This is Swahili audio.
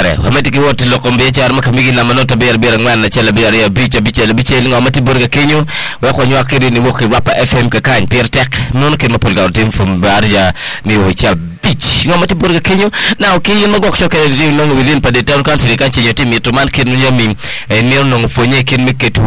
kare wametiki wote lokombe char makamigi na manota ber ngwan na chela ber ya bicha ngomati burga kenyo wako nywakiri ni woke rapa FM kakany pier tek non ke mapulga team from barja mi wocha beach ngomati burga kenyo na okay magok shoka no within pa the town council kan chenye team yeto man ken nyami eneo no fonye ken miketu